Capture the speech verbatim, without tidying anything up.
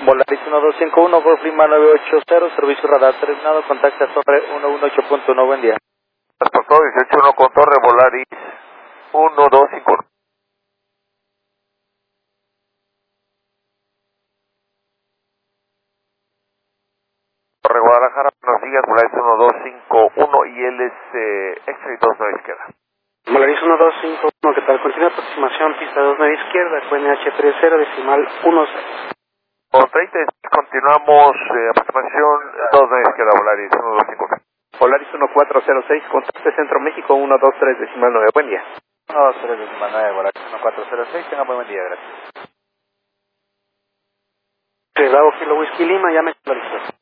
Volaris uno dos cinco uno, Golf Lima nueve ocho cero, servicio radar terminado, contacta Torre ciento dieciocho punto uno, buen día. Transportado dieciocho uno con Torre Volaris uno dos cinco uno. Torre Guadalajara, buenos días, Volaris uno dos cinco uno y él es eh, X-Ray dos nueve izquierda. Volaris uno dos cinco uno, ¿qué tal? Continua aproximación, pista dos nueve izquierda, Q N H treinta decimal uno seis. Por treinta, continuamos eh, aproximación dos nueve izquierda, Volaris uno dos cinco uno. Volaris uno cuatro cero seis, contacte Centro México uno dos tres decimal nueve, buen día. uno dos tres decimal nueve, Volaris uno cuatro cero seis, tenga muy buen día, gracias. Bravo Kilo Whisky Lima, ya me actualizó.